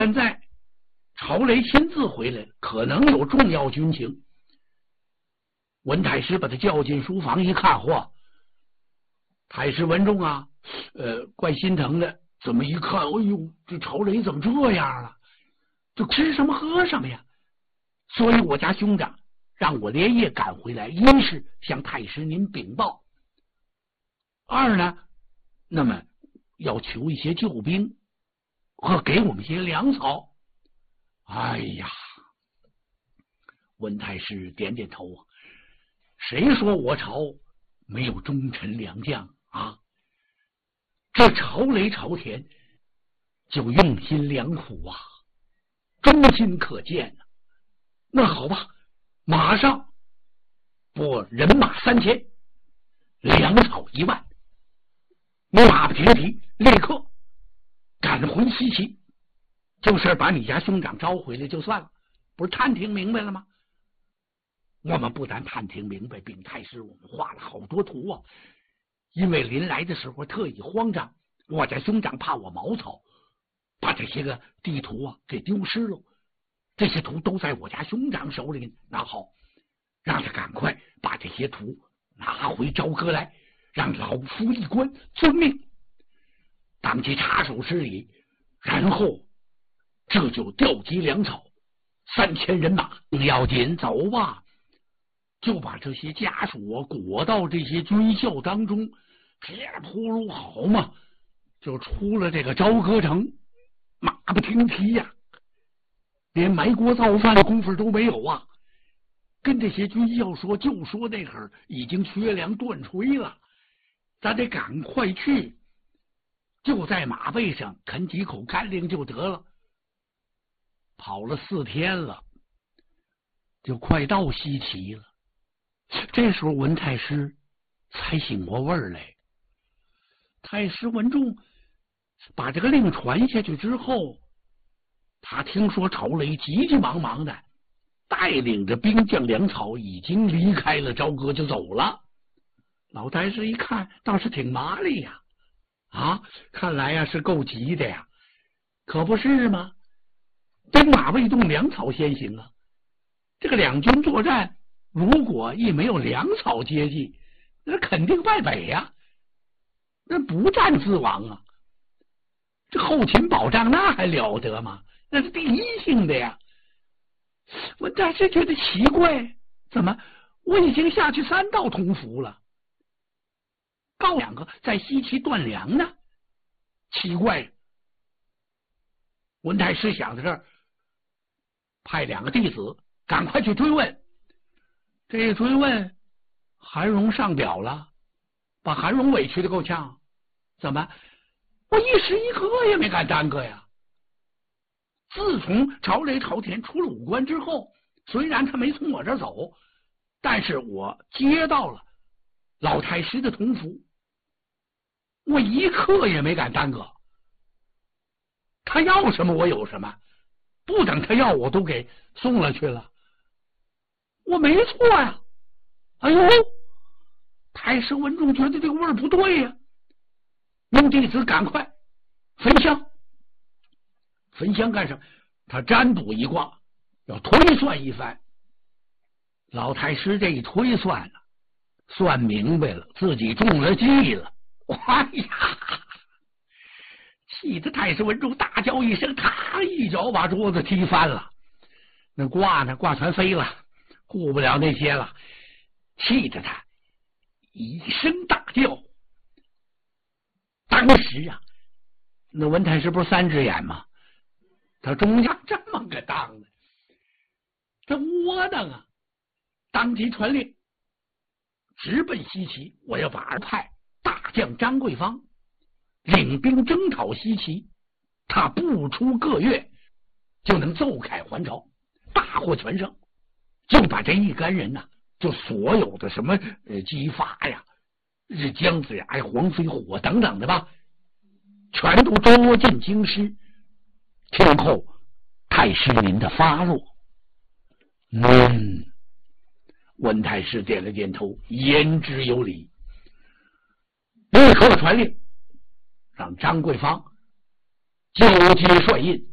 现在曹雷亲自回来，可能有重要军情。文太师把他叫进书房一看，嚯，太师文仲啊，怪心疼的。怎么一看，哎呦，这曹雷怎么这样了？这吃什么喝什么呀？所以我家兄长让我连夜赶回来，一是向太师您禀报，二呢，那么要求一些救兵和给我们一些粮草。哎呀，文太师点点头啊，谁说我朝没有忠臣良将啊？这曹雷朝田就用心良苦啊，忠心可见啊。那好吧，马上拨人马3000，粮草1万，你马不停蹄，立刻赶回西岐，就是把你家兄长招回来就算了，不是探听明白了吗？我们不但探听明白，禀太师，我们画了好多图啊。因为临来的时候特意慌张，我家兄长怕我毛草，把这些个地图啊给丢失了。这些图都在我家兄长手里。那好，让他赶快把这些图拿回朝歌来，让老夫一官遵命，当即插手施礼，然后这就调集粮草3000人马。要紧，走吧，就把这些家属啊裹到这些军校当中，噼里扑噜，好嘛，就出了这个朝歌城，马不停蹄呀，连埋锅造饭的功夫都没有啊。跟这些军校说，就说那会儿已经缺粮断炊了，咱得赶快去，就在马背上啃几口干粮就得了。跑了4天了，就快到西岐了。这时候文太师才醒过味儿来。太师文仲把这个令传下去之后，他听说曹雷急急忙忙的带领着兵将粮草已经离开了朝歌就走了。老太师一看，倒是挺麻利呀，看来呀是够急的呀，可不是吗？兵马未动，粮草先行啊。这个两军作战，如果一没有粮草接济，那肯定败北呀，那不战自亡啊。这后勤保障那还了得吗？那是第一性的呀。我但是觉得奇怪，怎么我已经下去3道通符了，告2个在西岐断粮呢？奇怪。文太师想到这儿，派2个弟子赶快去追问。这一追问，韩荣上表了，把韩荣委屈的够呛。怎么我一时一刻也没敢耽搁呀。自从曹雷朝田出了武关之后，虽然他没从我这儿走，但是我接到了老太师的通符，我一刻也没敢耽搁。他要什么我有什么，不等他要我都给送了去了，我没错呀。哎呦，太师文仲觉得这个味儿不对呀，命弟子赶快焚香。焚香干什么？他占卜一卦，要推算一番。老太师这一推算了，算明白了，自己中了计了。哎呀，气得太师文仲大叫一声，他一脚把桌子踢翻了。那卦呢，卦全飞了，顾不了那些了，气得他一声大叫。当时啊，那文太师不是3只眼吗？他中间这么个当的，这窝囊啊！当即传令，直奔西岐。我要把派大将张桂芳领兵征讨西岐，他不出个月就能奏凯还朝，大获全胜。就把这一干人就所有的什么姬发呀、姜子牙呀、黄飞虎等等的吧，全都捉进京师，听候太师您的发落。文太师点了点头，言之有理，立刻传令，让张桂芳就接帅印，